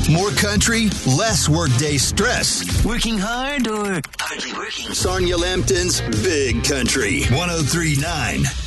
More country, less workday stress. Working hard or hardly working? Sarnia Lambton's Big Country 103.9.